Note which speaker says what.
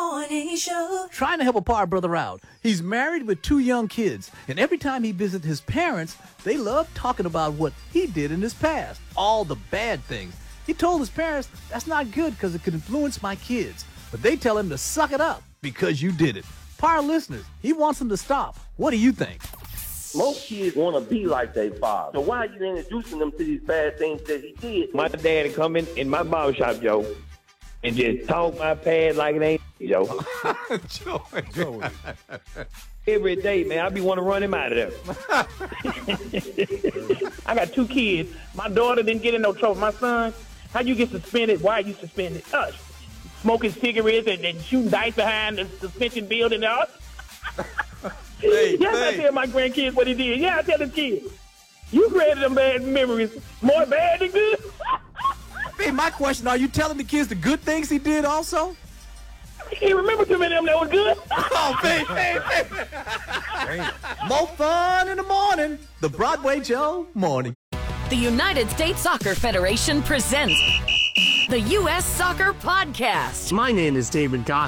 Speaker 1: Morning Show.
Speaker 2: Trying to help a power brother out. He's married with 2 young kids, and every time he visits his parents, they love talking about what he did in his past, all the bad things. He told his parents that's not good because it could influence my kids, but they tell him to suck it up because you did it. Power listeners, he wants them to stop. What do you think?
Speaker 3: Most kids want to be like their father. So why are you introducing them to these bad things that he did?
Speaker 4: My daddy come in my barbershop, Joe, and just talk my pad like it ain't, Joe.
Speaker 5: Joey.
Speaker 4: Every day, man, I be want to run him out of there.
Speaker 6: I got 2 kids. My daughter didn't get in no trouble. My son, how you get suspended? Why are you suspended? Smoking cigarettes and shooting dice behind the suspension building.
Speaker 5: Hey,
Speaker 6: I tell my grandkids what he did. Yeah, I tell the kids. You created them bad memories. More bad than good.
Speaker 2: Hey, my question, are you telling the kids the good things he did also?
Speaker 6: He remember too many of them that was good.
Speaker 2: Oh, baby. More fun in the morning. The Broadway Joe Morning.
Speaker 7: The United States Soccer Federation presents the U.S. Soccer Podcast.
Speaker 8: My name is David Goss.